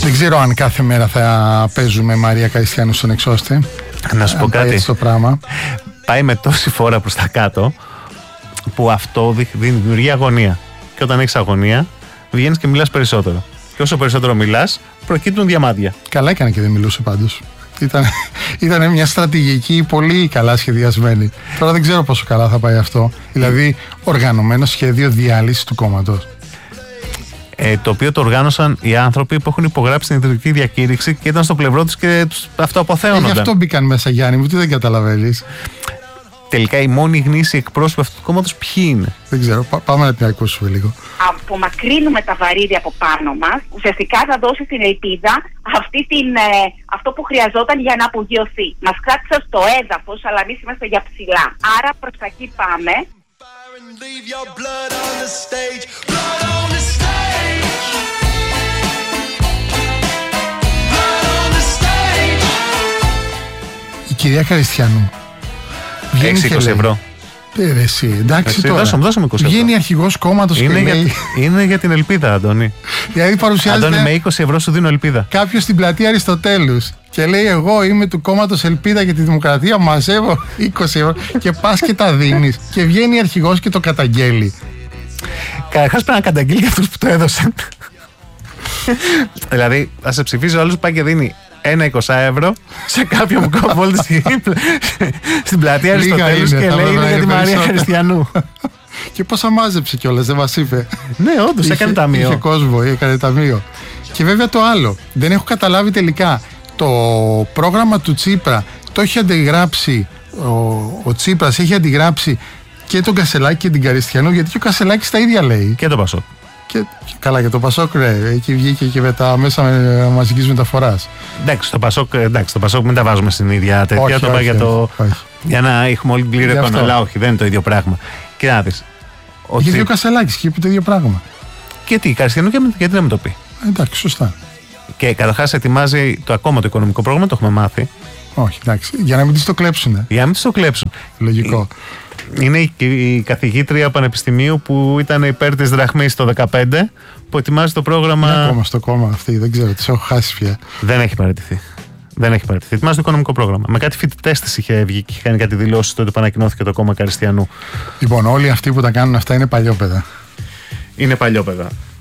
Δεν ξέρω αν κάθε μέρα θα παίζουμε Μαρία Καριστιανού στον εξώστη. Να σου πω κάτι. Το πράγμα. Πάει με τόση φορά προς τα κάτω που αυτό δημιουργεί αγωνία. Και όταν έχεις αγωνία, βγαίνεις και μιλάς περισσότερο. Και όσο περισσότερο μιλάς, προκύπτουν διαμάντια. Καλά έκανε και δεν μιλούσε πάντως. Ήταν μια στρατηγική πολύ καλά σχεδιασμένη. Τώρα δεν ξέρω πόσο καλά θα πάει αυτό. Δηλαδή, οργανωμένο σχέδιο διάλυσης του κόμματος. Το οποίο το οργάνωσαν οι άνθρωποι που έχουν υπογράψει την ιδρυτική διακήρυξη και ήταν στο πλευρό τους και τους αυτοαποθέωνονταν. Γι' αυτό μπήκαν μέσα, Γιάννη μου, τι δεν καταλαβαίνεις. Τελικά οι μόνοι γνήσιοι εκπρόσωποι αυτού του κόμματος ποιοι είναι? Δεν ξέρω, πάμε να την ακούσουμε λίγο. Απομακρύνουμε τα βαρύδια από πάνω μας, ουσιαστικά θα δώσει την ελπίδα αυτό που χρειαζόταν για να απογειωθεί. Μας κράτησαν στο έδαφος, αλλά εμείς είμαστε για ψηλά. Άρα προς τα εκεί πάμε. Η κυρία Καριστιανού 6-20 ευρώ. Εσύ, εντάξει τώρα. Δώσουμε 20 ευρώ. Βγαίνει αρχηγός κόμματος και λέει... Είναι για την ελπίδα, Αντώνη. Δηλαδή παρουσιάζεται... Αντώνη, με 20 ευρώ σου δίνω ελπίδα. Κάποιος στην πλατεία Αριστοτέλους και λέει: εγώ είμαι του κόμματος Ελπίδα για τη Δημοκρατία, μαζεύω 20 ευρώ και πας και τα δίνεις. Και βγαίνει αρχηγός και το καταγγέλει. Καταρχάς πρέπει να καταγγείλει για αυτούς που το έδωσαν. Δηλαδή, θα σε ψηφίσει ο άλλος που πάει και δίνει 1 20 ευρώ σε κάποιον που κόβει στην πλατεία Αριστοτέλους και λέει είναι για τη Μαρία Χριστιανού. Και πόσα μάζεψε κιόλας, δεν μας είπε? Ναι, όντως, έκανε ταμείο. Είχε κόσμο, έκανε ταμείο. Και βέβαια το άλλο, δεν έχω καταλάβει τελικά. Το πρόγραμμα του Τσίπρα το έχει αντιγράψει, ο Τσίπρας έχει αντιγράψει και τον Κασελάκη και την Καριστιανού, γιατί και ο Κασελάκης τα ίδια λέει. Και το Πασόκ. Και καλά, για το Πασόκ, εκεί βγήκε και με τα μέσα μαζικής μεταφοράς. Εντάξει, το Πασόκ μην τα βάζουμε στην ίδια τέτοια. Για να έχουμε όλη την πλήρη εικόνα. Αλλά όχι, δεν είναι το ίδιο πράγμα. Και να δεις. Γιατί ο Κασελάκης και είπε το ίδιο πράγμα. Και τι, Καριστιανού, γιατί να μην το πει? Εντάξει, σωστά. Και καταρχάς ετοιμάζει ακόμα το οικονομικό πρόγραμμα, το έχουμε μάθει. Όχι, εντάξει, για να μην τις το κλέψουνε. Για να μην τις το κλέψουν. Λογικό. Είναι η καθηγήτρια πανεπιστημίου που ήταν υπέρ της δραχμής το 2015, που ετοιμάζει το πρόγραμμα. Είναι ακόμα στο κόμμα αυτή, δεν ξέρω, τις έχω χάσει πια. Δεν έχει παραιτηθεί. Ετοιμάζει το οικονομικό πρόγραμμα. Με κάτι φοιτητές της είχε βγει και είχαν κάτι δηλώσει τότε που ανακοινώθηκε το κόμμα Καριστιανού. Λοιπόν, όλοι αυτοί που τα κάνουν αυτά είναι παλιόπαιδα. Είναι παλιόπαιδα.